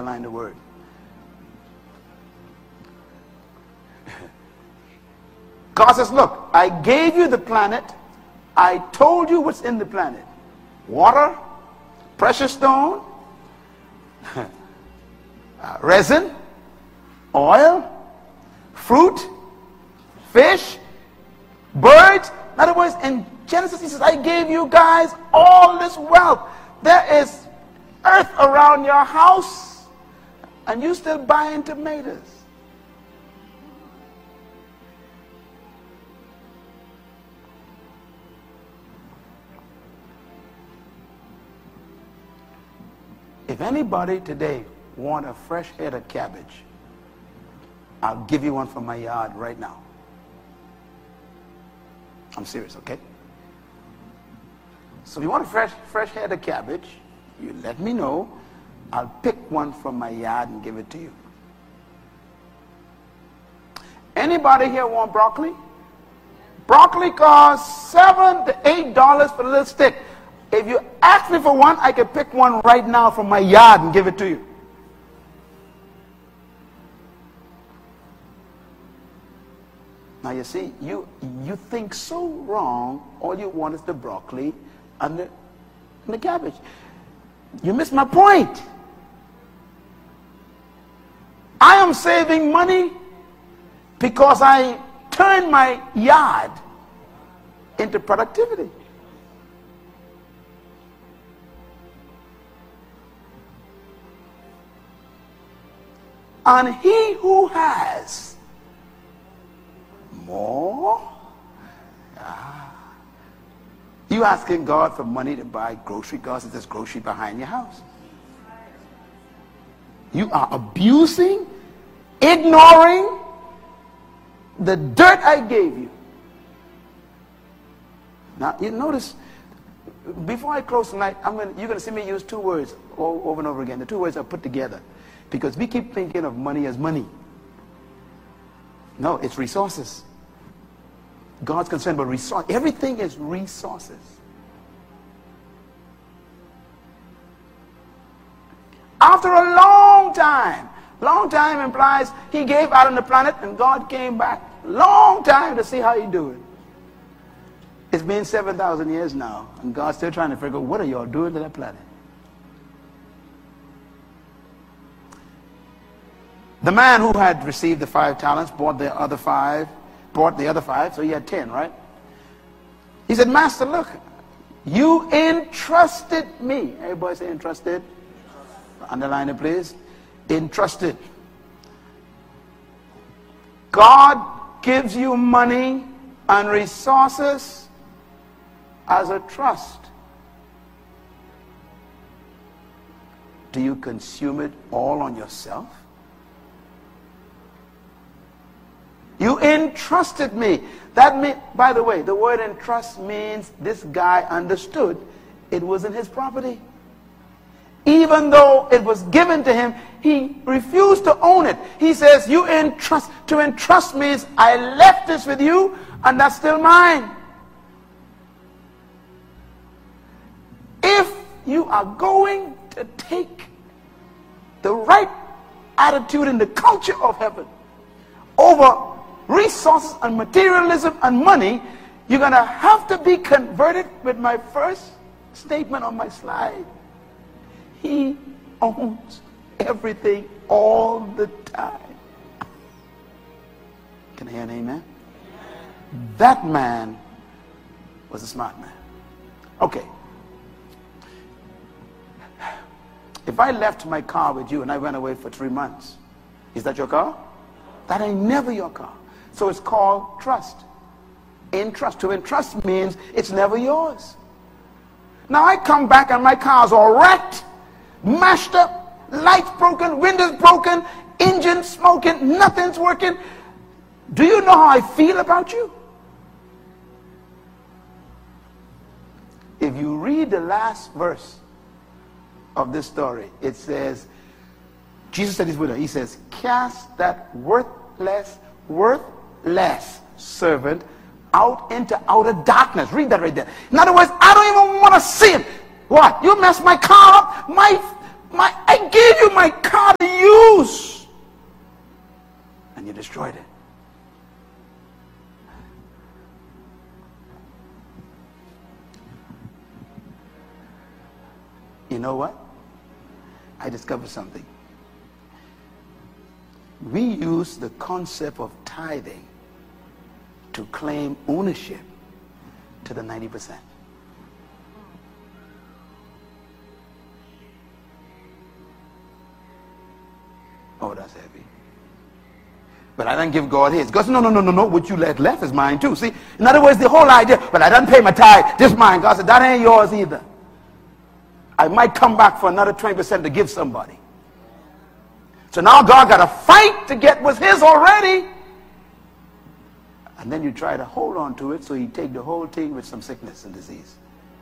underline the word. God says, look, I gave you the planet. I told you what's in the planet. Water, precious stone, resin, oil, fruit, fish, birds. In other words, in Genesis, he says, I gave you guys all this wealth. There is earth around your house, and you still buying tomatoes. If anybody today want a fresh head of cabbage, I'll give you one from my yard right now. I'm serious, okay? So if you want a fresh head of cabbage, you let me know. I'll pick one from my yard and give it to you. Anybody here want broccoli? Broccoli costs $7 to $8 for a little stick. If you ask me for one, I can pick one right now from my yard and give it to you. Now you see, you think so wrong. All you want is the broccoli and the cabbage. You missed my point. I am saving money because I turn my yard into productivity. And he who has more, you asking God for money to buy grocery. God says there's grocery behind your house. You are abusing, ignoring the dirt I gave you. Now you notice, before I close tonight, you're going to see me use two words over and over again. The two words are put together. Because we keep thinking of money as money. No, it's resources. God's concerned about resources. Everything is resources. After a long time implies he gave Adam the planet and God came back. Long time to see how you do it. It's been 7,000 years now and God's still trying to figure out what are y'all doing to that planet. The man who had received the 5 talents brought the other 5, so he had 10, right? He said, Master, look, you entrusted me. Everybody say entrusted. Underline it, please. Entrusted. God gives you money and resources as a trust. Do you consume it all on yourself? You entrusted me. That means, by the way, the word entrust means this guy understood it wasn't his property. Even though it was given to him, he refused to own it. He says, you entrust. To entrust means I left this with you and that's still mine. If you are going to take the right attitude in the culture of heaven over resources and materialism and money, you're going to have to be converted with my first statement on my slide. He owns everything all the time. Can I hear an amen? That man was a smart man. Okay. If I left my car with you and I went away for 3 months, is that your car? That ain't never your car. So it's called trust. Entrust. To entrust means it's never yours. Now I come back and my car's all wrecked, mashed up, lights broken, windows broken, engine smoking, nothing's working. Do you know how I feel about you? If you read the last verse of this story, it says, Jesus said his widow, he says, cast that worthless servant out into outer darkness. Read that right there. In other words, I don't even want to see him. What? You messed my car up? I gave you my car know what? I discovered something. We use the concept of tithing to claim ownership to the 90%. Oh, that's heavy. But I didn't give God his. God said, no. What you let left is mine too. See, in other words, the whole idea, but I didn't pay my tithe, this mine. God said, that ain't yours either. I might come back for another 20% to give somebody. So now God got to fight to get what's his already. And then you try to hold on to it, so he take the whole thing with some sickness and disease.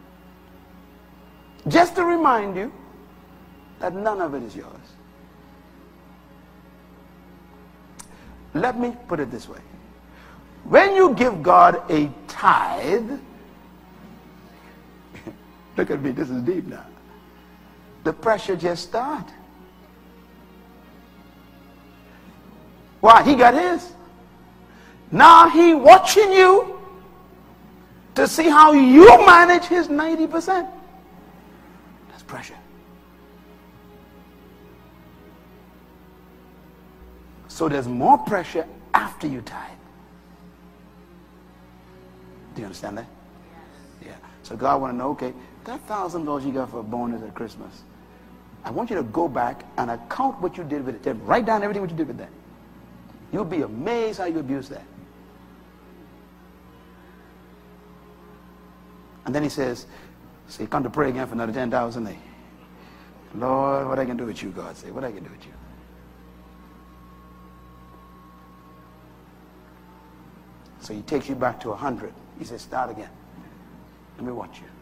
Just to remind you that none of it is yours. Let me put it this way. When you give God a tithe, look at me, this is deep now. The pressure just starts. Why? He got his. Now he watching you to see how you manage his 90%. That's pressure. So there's more pressure after you tithe. Do you understand that? Yes. Yeah. So God want to know, okay, that $1,000 you got for a bonus at Christmas, I want you to go back and account what you did with it. Then write down everything what you did with that. You'll be amazed how you abuse that. And then he says, so you come to pray again for another 10,000. Lord, what I can do with you, God say, what I can do with you. So he takes you back to 100. He says, start again. Let me watch you.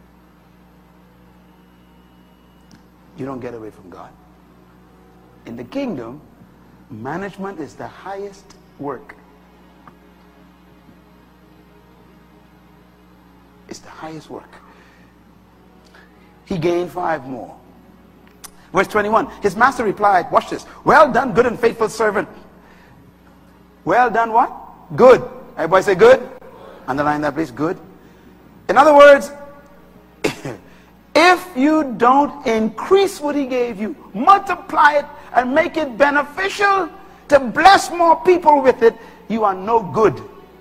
You don't get away from God. In the kingdom, management is the highest work. It's the highest work. He gained 5 more. Verse 21, his master replied, watch this, well done, good and faithful servant. Well done what? Good. Everybody say good. Underline that please, good. In other words, if you don't increase what he gave you, multiply it and make it beneficial to bless more people with it, you are no good.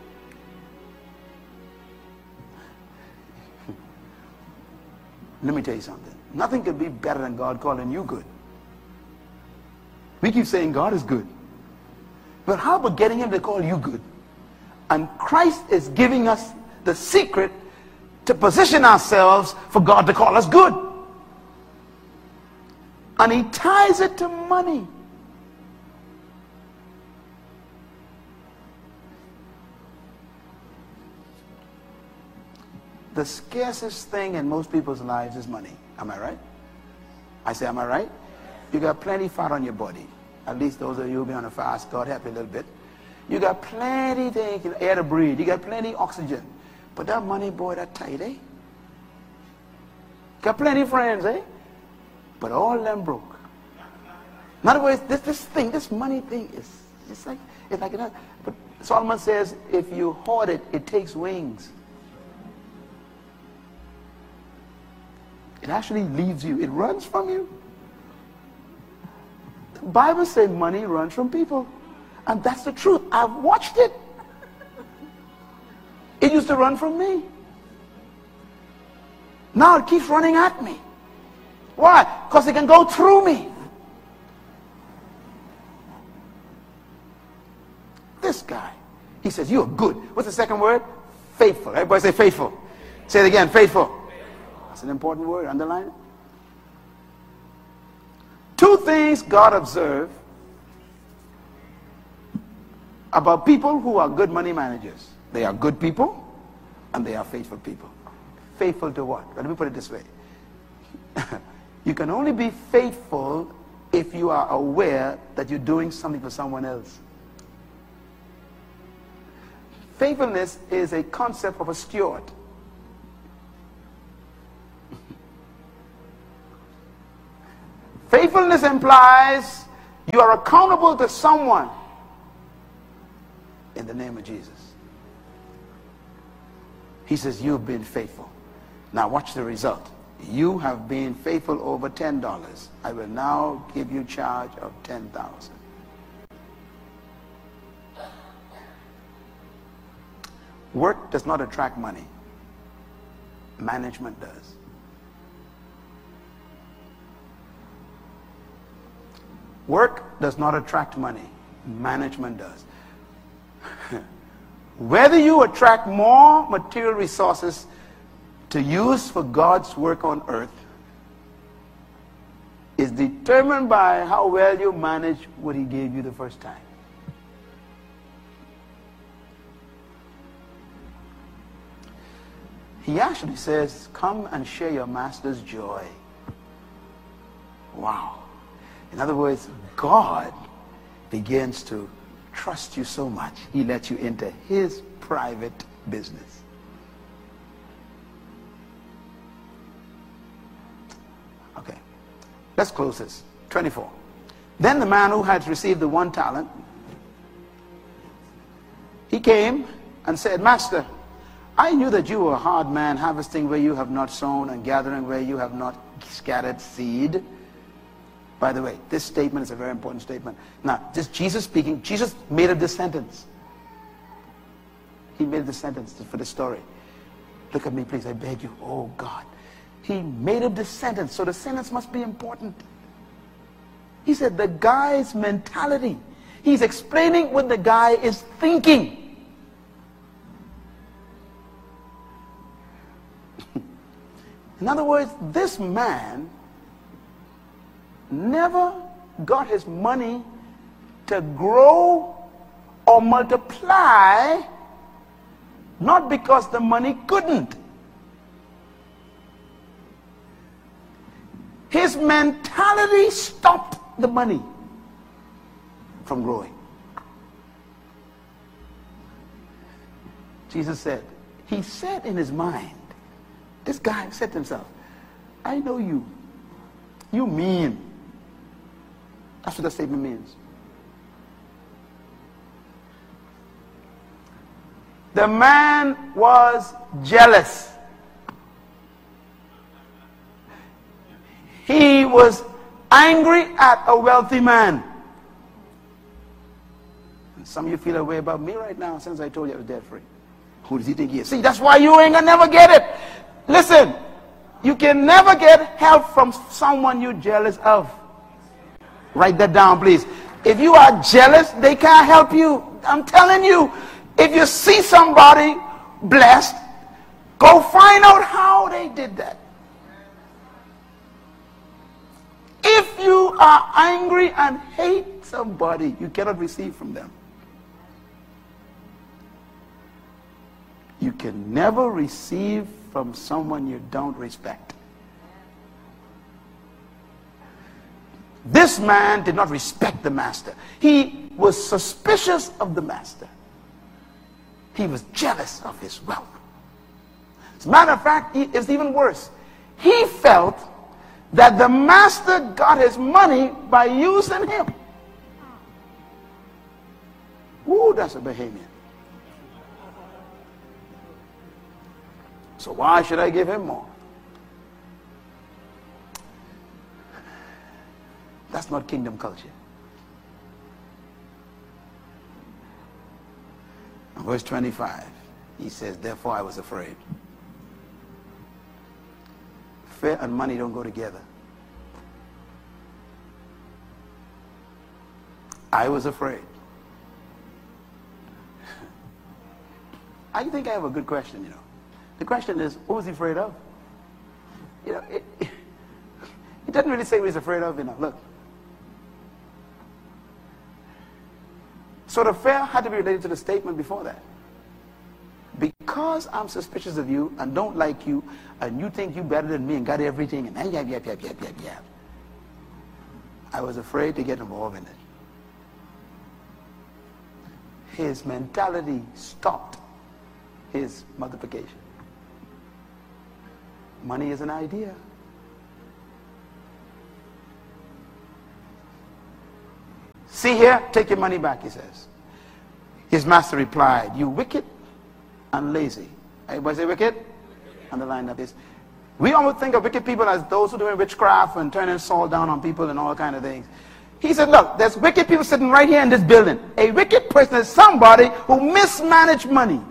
Let me tell you something. Nothing could be better than God calling you good. We keep saying God is good. But how about getting him to call you good? And Christ is giving us the secret to position ourselves for God to call us good. And he ties it to money. The scarcest thing in most people's lives is money. Am I right? I say, am I right? You got plenty fat on your body. At least those of you who've been on a fast, God help you a little bit. You got plenty things, air to breathe. You got plenty oxygen. But that money, boy, that tight, eh? Got plenty friends, eh? But all of them broke. In other words, this money thing it's like that. But Solomon says, if you hoard it, it takes wings. It actually leaves you. It runs from you. The Bible says money runs from people. And that's the truth. I've watched it. It used to run from me. Now it keeps running at me. Why? Because it can go through me. This guy, he says, you're good. What's the second word? Faithful. Everybody say faithful. Say it again, faithful. That's an important word. Underline it. 2 things God observed about people who are good money managers. They are good people and they are faithful people. Faithful to what? Let me put it this way. You can only be faithful if you are aware that you're doing something for someone else. Faithfulness is a concept of a steward. Faithfulness implies you are accountable to someone in the name of Jesus. He says, you've been faithful. Now watch the result. You have been faithful over $10. I will now give you charge of 10,000. Work does not attract money. Management does. Work does not attract money. Management does. Whether you attract more material resources to use for God's work on earth is determined by how well you manage what he gave you the first time. He actually says, come and share your master's joy. Wow. In other words, God begins to trust you so much, he lets you into his private business. Okay, let's close this. 24. Then the man who had received the 1 talent, he came and said, Master, I knew that you were a hard man, harvesting where you have not sown and gathering where you have not scattered seed. By the way, this statement is a very important statement. Now, this Jesus speaking, Jesus made up this sentence. He made this sentence for the story. Look at me, please, I beg you. Oh, God. He made up this sentence, so the sentence must be important. He said the guy's mentality. He's explaining what the guy is thinking. In other words, this man never got his money to grow or multiply, not because the money couldn't. His mentality stopped the money from growing. Jesus said, he said in his mind, this guy said to himself, I know you. You mean. That's what the statement means. The man was jealous. He was angry at a wealthy man. And some of you feel a way about me right now since I told you I was debt free. Who does he think he is? See, that's why you ain't gonna never get it. Listen, you can never get help from someone you're jealous of. Write that down, please. If you are jealous, they can't help you. I'm telling you, if you see somebody blessed, go find out how they did that. If you are angry and hate somebody, you cannot receive from them. You can never receive from someone you don't respect. This man did not respect the master. He was suspicious of the master. He was jealous of his wealth. As a matter of fact, it's even worse. He felt that the master got his money by using him. Ooh, that's a Bahamian. So why should I give him more? That's not kingdom culture. In verse 25, he says, therefore I was afraid. Fear and money don't go together. I was afraid. I think I have a good question, you know. The question is, what was he afraid of? You know, it doesn't really say what he's afraid of, you know. Look. So the fear had to be related to the statement before that. Because I'm suspicious of you and don't like you, and you think you better than me and got everything, and yap. I was afraid to get involved in it. His mentality stopped his multiplication. Money is an idea. See here, take your money back, he says. His master replied, you wicked and lazy. Everybody say wicked? Underline that is. We almost think of wicked people as those who are doing witchcraft and turning salt down on people and all kind of things. He said, look, there's wicked people sitting right here in this building. A wicked person is somebody who mismanaged money.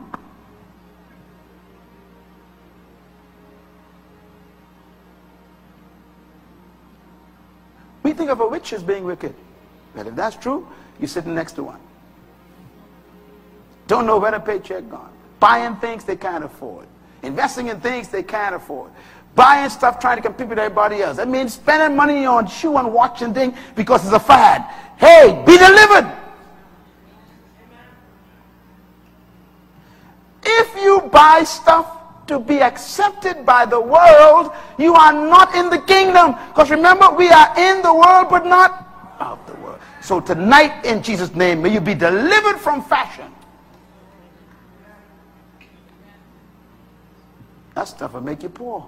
We think of a witch as being wicked. But if that's true, you're sitting next to one. Don't know where the paycheck gone. Buying things they can't afford. Investing in things they can't afford. Buying stuff trying to compete with everybody else. That means spending money on shoe and watch and things because it's a fad. Hey, be delivered. If you buy stuff to be accepted by the world, you are not in the kingdom. Because remember, we are in the world but not of the world. So tonight, in Jesus' name, may you be delivered from fashion. That stuff will make you poor.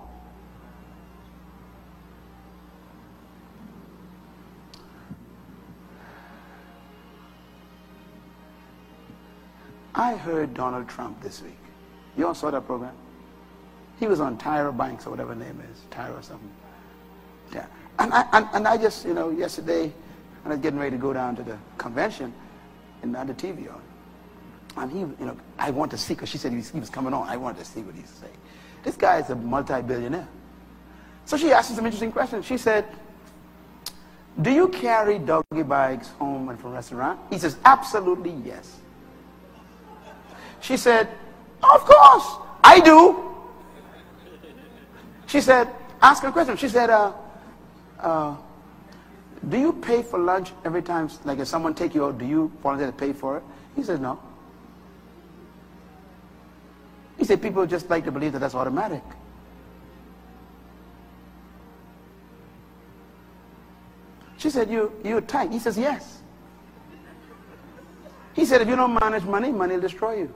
I heard Donald Trump this week. You all saw that program? He was on Tyra Banks or whatever her name is. Tyra or something. Yeah. And I just, yesterday, when I was getting ready to go down to the convention, and I had the TV on. And he, I wanted to see, because she said he was coming on. I wanted to see what he was saying. This guy is a multi-billionaire. So she asked him some interesting questions. She said, do you carry doggy bags home and from restaurant? He says, absolutely yes. She said, of course, I do. She said, ask her a question. She said, do you pay for lunch every time, like if someone take you out, do you volunteer to pay for it? He said, no. He said, people just like to believe that that's automatic. She said, you're tight. He says, yes. He said, if you don't manage money, money will destroy you.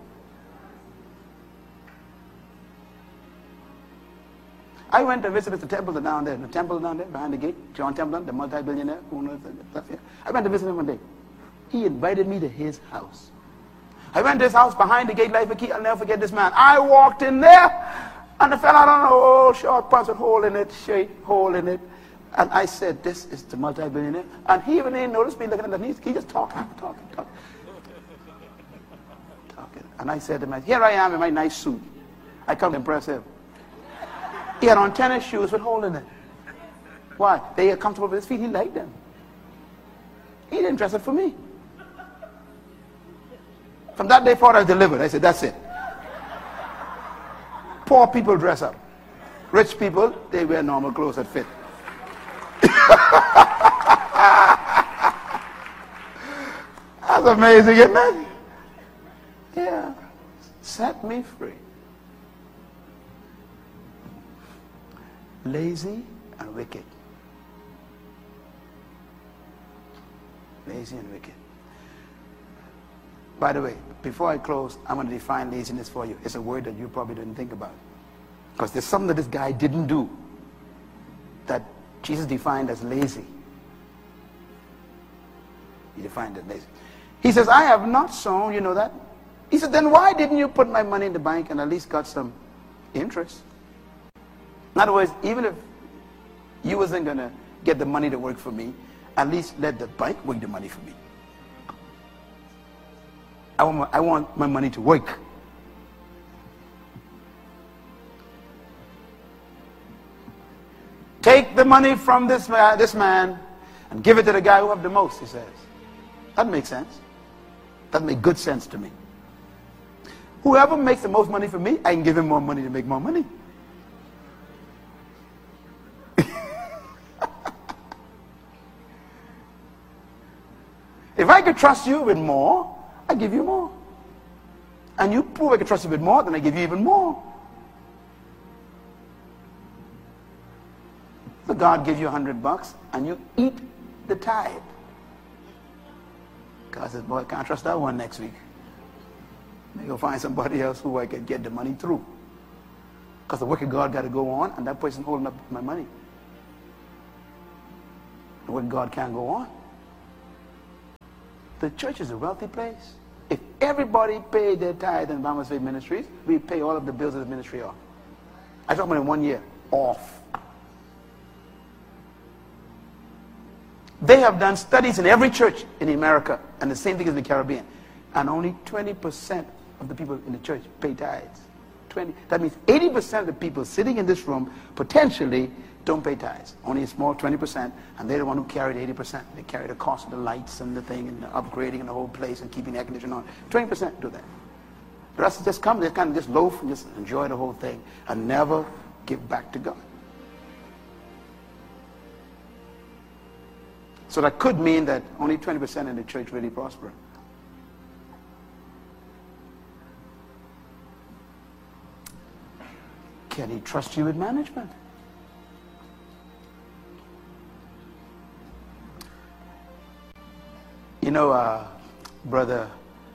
I went to visit Mr. Templeton down there. The Templeton down there, behind the gate. John Templeton, the multi-billionaire. I went to visit him one day. He invited me to his house. I went to his house behind the gate, like a key. I'll never forget this man. I walked in there, and the fella, I don't know, old short pants with hole in it, shape, hole in it. And I said, this is the multi-billionaire. And he even didn't notice me looking at the knees. He just talking. And I said to him, here I am in my nice suit. I come to impress him. He had on tennis shoes with hole in it. Why? They are comfortable with his feet. He liked them. He didn't dress it for me. From that day forward, I was delivered. I said, that's it. Poor people dress up. Rich people, they wear normal clothes that fit. That's amazing, isn't it? Yeah. Set me free. Lazy and wicked. Lazy and wicked. By the way, before I close, I'm going to define laziness for you. It's a word that you probably didn't think about. Because there's something that this guy didn't do that Jesus defined as lazy. He defined it lazy. He says, I have not sown, you know that? He said, then why didn't you put my money in the bank and at least got some interest? In other words, even if you wasn't going to get the money to work for me, at least let the bank work the money for me. I want my money to work. Take the money from this man and give it to the guy who have the most, he says. That makes sense. That makes good sense to me. Whoever makes the most money for me, I can give him more money to make more money. If I could trust you with more, I give you more. And you prove I can trust you with more, then I give you even more. So God gives you $100 and you eat the tithe. God says, boy, I can't trust that one next week. Maybe go find somebody else who I can get the money through. Because the work of God got to go on, and that person holding up my money. The work of God can't go on. The church is a wealthy place. If everybody paid their tithe in Bama Faith Ministries, we pay all of the bills of the ministry off. I talk about in 1 year. off. They have done studies in every church in America, and the same thing as in the Caribbean, and only 20% of the people in the church pay tithes. That means 80% of the people sitting in this room potentially don't pay tithes. Only a small 20%, and they're the one who carried 80%. They carry the cost of the lights and the thing and the upgrading and the whole place and keeping the air conditioning on. 20% do that. The rest just come, they kind of just loaf and just enjoy the whole thing and never give back to God. So that could mean that only 20% in the church really prosper. Can he trust you with management? You know, brother,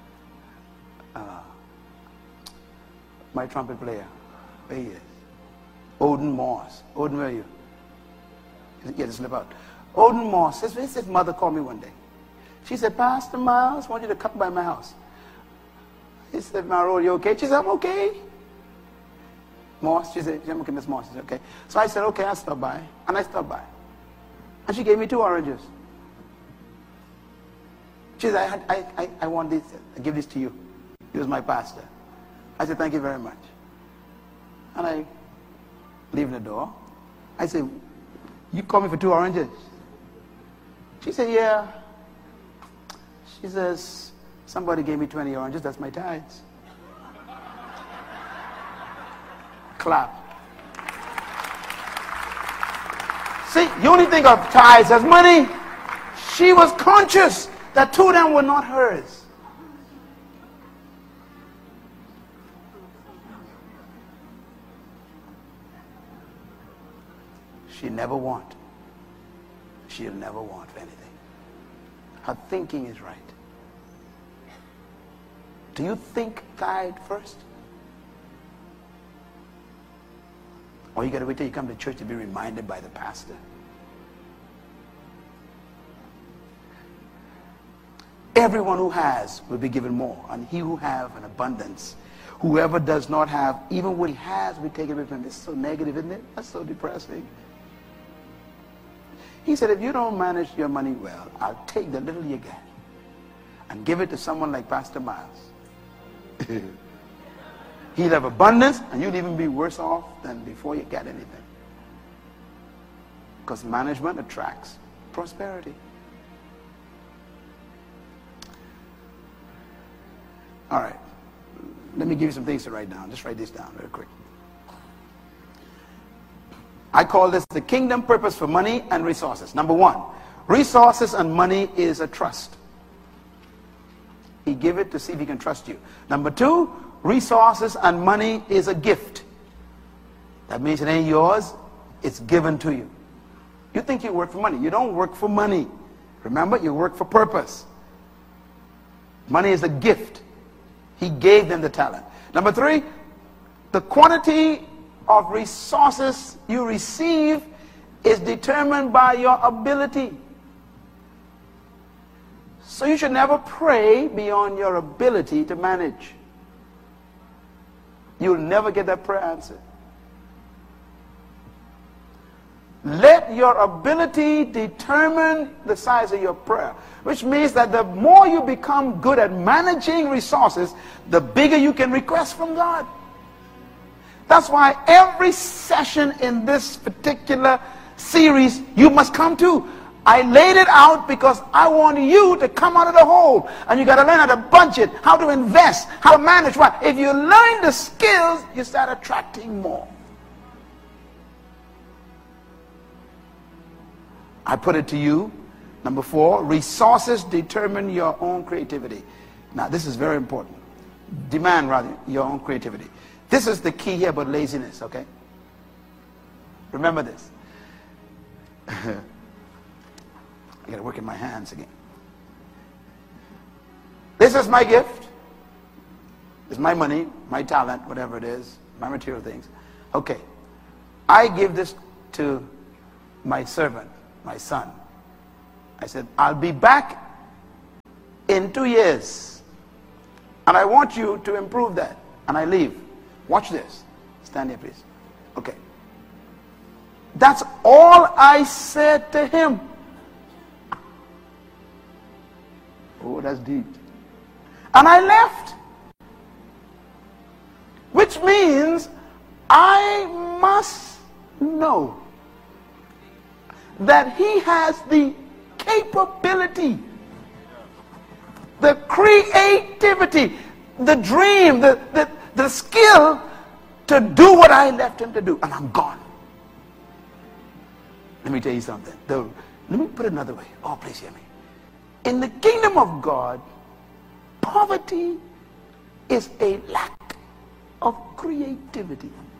my trumpet player, where he is, Odin Moss. Odin, where are you? He had to slip out. Odin Moss, his mother called me one day. She said, Pastor Miles, I want you to come by my house. He said, Marol, you okay? She said, I'm okay. Moss, she said, I'm okay, Miss Moss. She said, okay. So I said, okay, I'll stop by. And I stopped by. And she gave me 2 oranges. She said, I want this, I give this to you. He was my pastor. I said, thank you very much. And I leave the door. I said, you called me for 2 oranges? She said, yeah. She says, somebody gave me 20 oranges, that's my tithes. Clap. See, you only think of tithes as money. She was conscious that 2 of them were not hers. She never want. She'll never want anything. Her thinking is right. Do you think tithe first? Or you got to wait till you come to church to be reminded by the pastor? Everyone who has will be given more, and he who have an abundance. Whoever does not have, even what he has, will be taken away from him. This is so negative, isn't it? That's so depressing. He said, if you don't manage your money well, I'll take the little you get and give it to someone like Pastor Miles. He'll have abundance, and you'll even be worse off than before you get anything. Because management attracts prosperity. All right. Let me give you some things to write down. Just write this down very quick. I call this the kingdom purpose for money and resources. Number 1, resources and money is a trust. He give it to see if he can trust you. Number 2, resources and money is a gift. That means it ain't yours, it's given to you. You think you work for money. You don't work for money. Remember, you work for purpose. Money is a gift. He gave them the talent. Number 3, the quantity of resources you receive is determined by your ability. So you should never pray beyond your ability to manage. You'll never get that prayer answered. Let your ability determine the size of your prayer, which means that the more you become good at managing resources, the bigger you can request from God. That's why every session in this particular series you must come to. I laid it out because I want you to come out of the hole. And you got to learn how to budget, how to invest, how to manage. What? If you learn the skills, you start attracting more. I put it to you. Number 4, resources determine your own creativity. Now, this is very important. Demand, rather, your own creativity. This is the key here about laziness, okay? Remember this. I got to work in my hands again. This is my gift. It's my money, my talent, whatever it is, my material things. Okay. I give this to my servant, my son. I said, I'll be back in 2 years. And I want you to improve that. And I leave. Watch this. Stand here, please. Okay. That's all I said to him. Oh, that's deep. And I left. Which means I must know that he has the capability, the creativity, the dream, the skill to do what I left him to do. And I'm gone. Let me tell you something. Let me put it another way. Oh, please hear me. In the kingdom of God, poverty is a lack of creativity.